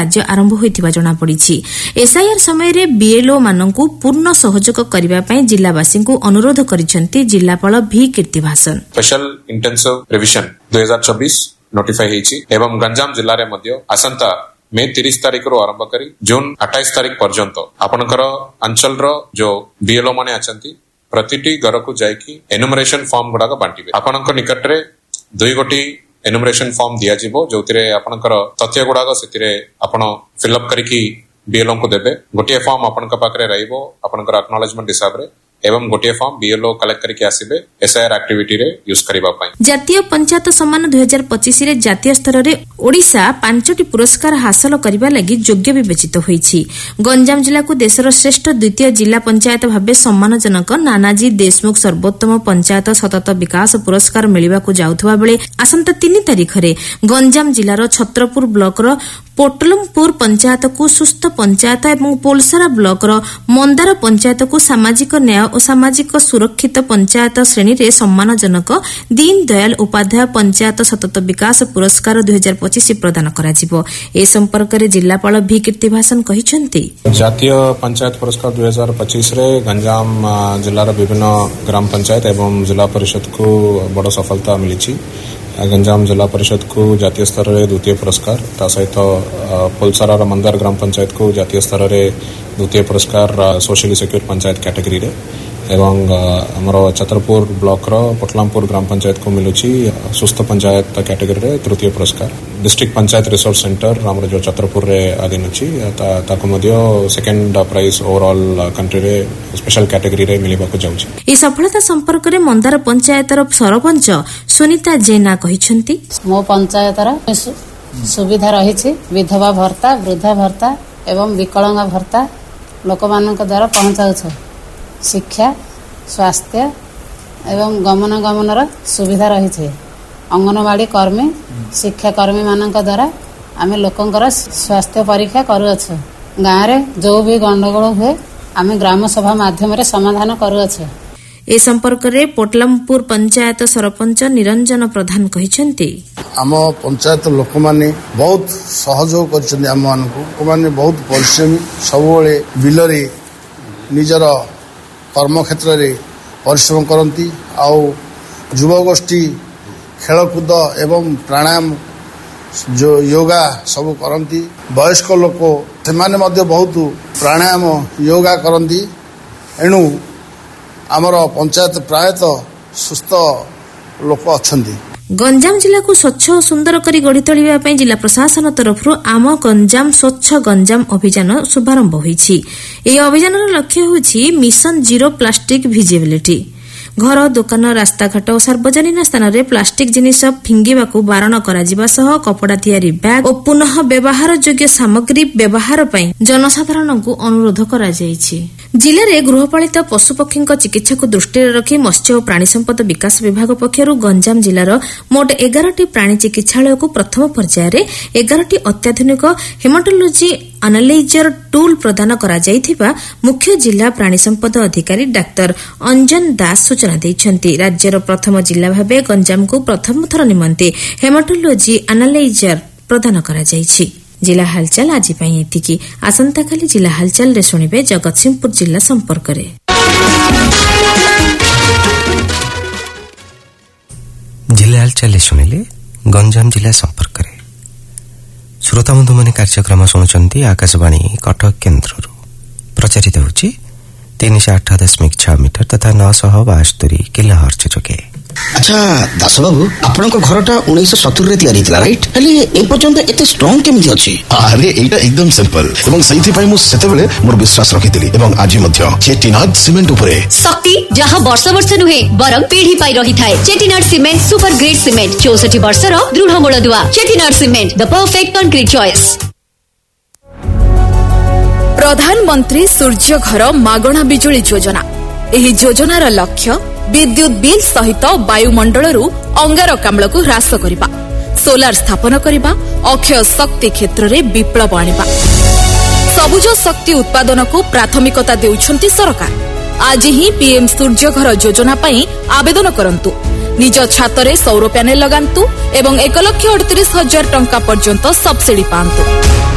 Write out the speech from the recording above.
କାର୍ଯ୍ୟ ଆରମ୍ଭ ହୋଇଥିବା ଜଣାପଡ଼ିଛି। ଏସ୍ଆଇଆର୍ ସମୟରେ ବିଏଲ୍ଓ ମାନଙ୍କୁ ପୂର୍ଣ୍ଣ ସହଯୋଗ କରିବା ପାଇଁ ଜିଲ୍ଲାବାସୀଙ୍କୁ ଅନୁରୋଧ କରିଛନ୍ତି ଜିଲ୍ଲାପାଳ ଭି Keerthivasan. Special intensive revision 2024 notify ହୋଇଛି ଏବଂ ଗଞ୍ଜାମ ଜିଲ୍ଲାରେ ମଧ୍ୟ ଆସନ୍ତା ମେ 30 ତାରିଖରୁ ଆରମ୍ଭ କରି ଜୁନ୍ 28 ତାରିଖ ପର୍ଯ୍ୟନ୍ତ ଆପଣଙ୍କର ଅଞ୍ଚଳର ଯୋଉ ବିଏଲ୍ଓ ମାନେ ଅଛନ୍ତି ପ୍ରତିଟି ଘରକୁ ଯାଇକି ଏନୁମରେସନ ଫର୍ମ ଗୁଡାକ ବାଣ୍ଟିବେ। ଆପଣଙ୍କ ନିକଟରେ 2 ଗୋଟି ଏନୁମରେସନ ଫର୍ମ ଦିଆଯିବ ଯୋଉଥିରେ ଆପଣଙ୍କର ତଥ୍ୟ ଗୁଡାକ ସେଥିରେ ଆପଣ ଫିଲ୍ଅପ୍ କରିକି ବିଏଲ୍ଓ ଙ୍କୁ ଦେବେ। ଗୋଟିଏ ଫର୍ମ ଆପଣଙ୍କ ପାଖରେ ରହିବ ଆପଣଙ୍କର ଆକ୍ନୋଲେଜମେଣ୍ଟ ହିସାବରେ ଏବଂ ଗୋଟିଏ ଫର୍ମ ବିଏଲ୍ଓ କଲେକ୍ଟ କରିକି ଆସିବେ ଏସ୍ଆଇଆର୍ ଆକ୍ଟିଭିଟିରେ ୟୁଜ୍ କରିବା ପାଇଁ। ଜାତୀୟ ପଞ୍ଚାୟତ ସମ୍ମାନ 2025ରେ ଜାତୀୟ ସ୍ତରରେ ଓଡ଼ିଶା 5ଟି ପୁରସ୍କାର ହାସଲ କରିବା ଲାଗି ଯୋଗ୍ୟ ବିବେଚିତ ହୋଇଛି। ଗଞ୍ଜାମ ଜିଲ୍ଲାକୁ ଦେଶର ଶ୍ରେଷ୍ଠ ଦ୍ୱିତୀୟ ଜିଲ୍ଲା ପଞ୍ଚାୟତ ଭାବେ ସମ୍ମାନଜନକ ନାନାଜୀ ଦେଶମୁଖ ସର୍ବୋତ୍ତମ ପଞ୍ଚାୟତ ସତତ ବିକାଶ ପୁରସ୍କାର ମିଳିବାକୁ ଯାଉଥିବା ବେଳେ ଆସନ୍ତା 3 ତାରିଖରେ ଗଞ୍ଜାମ ଜିଲ୍ଲାର ଛତ୍ରପୁର ବ୍ଲକର ପୋଟଲମପୁର ପଞ୍ଚାୟତକୁ ସୁସ୍ଥ ପଞ୍ଚାୟତ ଏବଂ ପୋଲସରା ବ୍ଲକର ମନ୍ଦାର ପଞ୍ଚାୟତକୁ ସାମାଜିକ ନ୍ୟାୟ ଓ ସାମାଜିକ ସୁରକ୍ଷିତ ପଞ୍ଚାୟତ ଶ୍ରେଣୀରେ ସମ୍ମାନଜନକ ଦୀନ ଦୟାଲ ଉପାଧ୍ୟାୟ ପଞ୍ଚାୟତ ସତତ ବିକାଶ ପୁରସ୍କାର 2025 ପ୍ରଦାନ କରାଯିବ। ଏ ସମ୍ପର୍କରେ ଜିଲ୍ଲାପାଳ ଭି କୀର୍ତ୍ତିଭାସନ କହିଛନ୍ତି, ଜାତୀୟ ପଞ୍ଚାୟତ ପୁରସ୍କାର 2025ରେ ଗଞ୍ଜାମ ଜିଲ୍ଲାର ବିଭିନ୍ନ ଗ୍ରାମ ପଞ୍ଚାୟତ ଏବଂ ଜିଲ୍ଲା ପରିଷଦକୁ ବଡ଼ ସଫଳତା ମିଳିଛି। ଗଞ୍ଜାମ ଜିଲ୍ଲା ପରିଷଦକୁ ଜାତୀୟ ସ୍ତରରେ ଦ୍ୱିତୀୟ ପୁରସ୍କାର, ତା ସହିତ ପୋଲସରାର ମନ୍ଦାର ଗ୍ରାମ ପଞ୍ଚାୟତକୁ ଜାତୀୟ ସ୍ତରରେ ଦ୍ୱିତୀୟ ପୁରସ୍କାର ସୋସିଆଲି ସିକ୍ୟୁର ପଞ୍ଚାୟତ କ୍ୟାଟେଗୋରୀରେ ଏବଂ ଆମର ଛତ୍ରପୁର ବ୍ଲକର ପୋଟଲାମପୁର ଗ୍ରାମ ପଞ୍ଚାୟତକୁ ମିଳୁଛି ସୁସ୍ଥ ପଞ୍ଚାୟତ କ୍ୟାଟେଗୋରୀରେ ତୃତୀୟ ପୁରସ୍କାର। ଡିଷ୍ଟ୍ରିକ୍ଟ ପଞ୍ଚାୟତ ରିସୋର୍ସ ସେଣ୍ଟର ଆମର ଯେଉଁ ଛତ୍ରପୁରରେ ଆଦିନ ଅଛି ତାକୁ ମଧ୍ୟ ସେକେଣ୍ଡ ପ୍ରାଇଜ୍ ଓଭରଅଲ୍ କଣ୍ଟ୍ରିରେ ସ୍ପେଶାଲ କ୍ୟାଟେଗୋରୀରେ ମିଳିବାକୁ ଯାଉଛି। ଏହି ସଫଳତା ସମ୍ପର୍କରେ ମନ୍ଦାର ପଞ୍ଚାୟତର ସରପଞ୍ଚ ସୁନିତା ଜେନା କହିଛନ୍ତି, ମୋ ପଞ୍ଚାୟତର ସୁବିଧା ରହିଛି ବିଧବା ଭତ୍ତା, ବୃଦ୍ଧ ଭତ୍ତା ଏବଂ ବିକଳାଙ୍ଗ ଭତ୍ତା ଲୋକମାନଙ୍କ ଦ୍ୱାରା ପହଞ୍ଚାଉଛୁ। ଶିକ୍ଷା, ସ୍ୱାସ୍ଥ୍ୟ ଏବଂ ଗମନାଗମନର ସୁବିଧା ରହିଛି। ଅଙ୍ଗନବାଡ଼ି କର୍ମୀ, ଶିକ୍ଷାକର୍ମୀମାନଙ୍କ ଦ୍ୱାରା ଆମେ ଲୋକଙ୍କର ସ୍ୱାସ୍ଥ୍ୟ ପରୀକ୍ଷା କରୁଅଛୁ। ଗାଁରେ ଯେଉଁ ବି ଗଣ୍ଡଗୋଳ ହୁଏ ଆମେ ଗ୍ରାମସଭା ମାଧ୍ୟମରେ ସମାଧାନ କରୁଅଛୁ। ଏ ସମ୍ପର୍କରେ ପୋଟଲମପୁର ପଞ୍ଚାୟତ ସରପଞ୍ଚ ନିରଞ୍ଜନ ପ୍ରଧାନ କହିଛନ୍ତି, ଆମ ପଞ୍ଚାୟତ ଲୋକମାନେ ବହୁତ ସହଯୋଗ କରିଛନ୍ତି। ଆମମାନଙ୍କୁ ଲୋକମାନେ ବହୁତ ପରିଶ୍ରମୀ, ସବୁବେଳେ ବିଲରେ ନିଜର କର୍ମକ୍ଷେତ୍ରରେ ପରିଶ୍ରମ କରନ୍ତି। ଆଉ ଯୁବଗୋଷ୍ଠୀ ଖେଳକୁଦ ଏବଂ ପ୍ରାଣାୟାମ, ଯୋଗା ସବୁ କରନ୍ତି। ବୟସ୍କ ଲୋକ ସେମାନେ ମଧ୍ୟ ବହୁତ ପ୍ରାଣାୟାମ, ଯୋଗା କରନ୍ତି। ଏଣୁ ଆମର ପଞ୍ଚାୟତ ପ୍ରାୟତଃ ସୁସ୍ଥ ଲୋକ ଅଛନ୍ତି। ଗଞ୍ଜାମ ଜିଲ୍ଲାକୁ ସ୍ୱଚ୍ଛ ଓ ସୁନ୍ଦର କରି ଗଢ଼ି ତୋଳିବା ପାଇଁ ଜିଲ୍ଲା ପ୍ରଶାସନ ତରଫରୁ ଆମ ଗଞ୍ଜାମ ସ୍ୱଚ୍ଛ ଗଞ୍ଜାମ ଅଭିଯାନ ଶୁଭାରମ୍ଭ ହୋଇଛି। ଏହି ଅଭିଯାନର ଲକ୍ଷ୍ୟ ହେଉଛି ମିଶନ ଜିରୋ ପ୍ଲାଷ୍ଟିକ ଭିଜିବିଲିଟି। ଘର, ଦୋକାନ, ରାସ୍ତାଘାଟ ଓ ସାର୍ବଜନୀନ ସ୍ଥାନରେ ପ୍ଲାଷ୍ଟିକ ଜିନିଷ ଫିଙ୍ଗିବାକୁ ବାରଣ କରାଯିବା ସହ କପଡ଼ା ତିଆରି ବ୍ୟାଗ୍ ଓ ପୁନଃ ବ୍ୟବହାର ଯୋଗ୍ୟ ସାମଗ୍ରୀ ବ୍ୟବହାର ପାଇଁ ଜନସାଧାରଣଙ୍କୁ ଅନୁରୋଧ କରାଯାଇଛି। ଜିଲ୍ଲାରେ ଗୃହପାଳିତ ପଶୁପକ୍ଷୀଙ୍କ ଚିକିତ୍ସାକୁ ଦୃଷ୍ଟିରେ ରଖି ମତ୍ସ୍ୟ ଓ ପ୍ରାଣୀ ସମ୍ପଦ ବିକାଶ ବିଭାଗ ପକ୍ଷରୁ ଗଞ୍ଜାମ ଜିଲ୍ଲାର ମୋଟ 11ଟି ପ୍ରାଣୀ ଚିକିତ୍ସାଳୟକୁ ପ୍ରଥମ ପର୍ଯ୍ୟାୟରେ 11ଟି ଅତ୍ୟାଧୁନିକ ହେମାଟୋଲୋଜି ଆନାଲାଇଜର ଟୁଲ୍ ପ୍ରଦାନ କରାଯାଇଥିବା ମୁଖ୍ୟ ଜିଲ୍ଲା ପ୍ରାଣୀ ସମ୍ପଦ ଅଧିକାରୀ ଡାକ୍ତର ଅଞ୍ଜନ ଦାସ ସୂଚନା ଦେଇଛନ୍ତି। ରାଜ୍ୟର ପ୍ରଥମ ଜିଲ୍ଲା ଭାବେ ଗଞ୍ଜାମକୁ ପ୍ରଥମ ଥର ନିମନ୍ତେ ହେମାଟୋଲୋଜି ଆନାଲାଇଜର ପ୍ରଦାନ କରାଯାଇଛି। ଜିଲ୍ଲା ହାଲଚାଲ ଆଜି ପାଇଁ ଏତିକି। ଆସନ୍ତାକାଲି ଜିଲ୍ଲା ହାଲଚାଲରେ ଶୁଣିବେ ଜଗତସିଂହପୁର ଜିଲ୍ଲା ସମ୍ପର୍କରେ। ଜିଲ୍ଲା ହାଲଚାଲରେ ଶୁଣିଲେ ଗଞ୍ଜାମ ଜିଲ୍ଲା ସମ୍ପର୍କରେ। ଶ୍ରୋତାବନ୍ଧୁମାନେ କାର୍ଯ୍ୟକ୍ରମ ଶୁଣୁଛନ୍ତି ଆକାଶବାଣୀ କଟକ କେନ୍ଦ୍ରରୁ। ପ୍ରଚାରିତ ହେଉଛି 308.6 ମିଟର ତଥା 972 କିଲୋହର୍ଟ୍ଜ ଯୋଗେ। ଆଚ୍ଛା ଦାସବାବୁ, ଆପଣଙ୍କ ଘରଟା 1970ରେ ତିଆରି ହେଇଥିଲା ରାଇଟ୍? ହେଲେ ଏପର୍ଯ୍ୟନ୍ତ ଏତେ ଷ୍ଟ୍ରଙ୍ଗ କେମିତି ଅଛି? ଆରେ ଏଇଟା ଏକଦମ ସିମ୍ପଲ ଏବଂ ସେଇଥିପାଇଁ ମୁଁ ସେତେବେଳେ ମୋର ବିଶ୍ୱାସ ରଖିଥିଲି ଏବଂ ଆଜି ମଧ୍ୟ ଚେଟିନାଡ ସିମେଣ୍ଟ ଉପରେ ଶକ୍ତି ଯାହା ବର୍ଷ ବର୍ଷ ନୁହେଁ ବରଂ ପିଢ଼ି ପାଇ ରହିଥାଏ। ଚେଟିନାଡ ସିମେଣ୍ଟ ସୁପର ଗ୍ରେଡ୍ ସିମେଣ୍ଟ, 64 ବର୍ଷର ଦୃଢ ମୂଳଦୁଆ। ଚେଟିନାଡ ସିମେଣ୍ଟ, ଦ ପରଫେକ୍ଟ କଂକ୍ରିଟ ଚଏସ୍। ପ୍ରଧାନମନ୍ତ୍ରୀ ସୂର୍ଯ୍ୟ ଘର ମାଗଣା ବିଜୁଳି ଯୋଜନା। ଏହି ଯୋଜନାର ଲକ୍ଷ୍ୟ ବିଦ୍ୟୁତ ବିଲ୍ ସହିତ ବାୟୁମଣ୍ଡଳରୁ ଅଙ୍ଗାରକାମ୍ଳକୁ ହ୍ରାସ କରିବା, ସୋଲାର ସ୍ଥାପନ କରିବା, ଅକ୍ଷୟ ଶକ୍ତି କ୍ଷେତ୍ରରେ ବିପ୍ଳବ ଆଣିବା। ସବୁଜ ଶକ୍ତି ଉତ୍ପାଦନକୁ ପ୍ରାଥମିକତା ଦେଉଛନ୍ତି ସରକାର। ଆଜି ହିଁ ପିଏମ୍ ସୂର୍ଯ୍ୟ ଘର ଯୋଜନା ପାଇଁ ଆବେଦନ କରନ୍ତୁ। ନିଜ ଛାତରେ ସୌର ପ୍ୟାନେଲ ଲଗାନ୍ତୁ ଏବଂ 1,38,000 ଟଙ୍କା ପର୍ଯ୍ୟନ୍ତ ସବସିଡି ପାଆନ୍ତୁ।